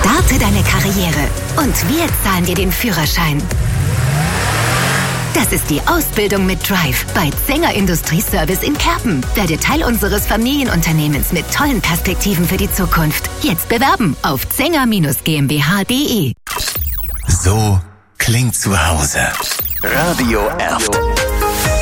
Starte deine Karriere und wir zahlen dir den Führerschein. Das ist die Ausbildung mit Drive bei Zenger Industrieservice in Kerpen. Werde Teil unseres Familienunternehmens mit tollen Perspektiven für die Zukunft. Jetzt bewerben auf zenger-gmbh.de. So klingt zu Hause. Radio Erft.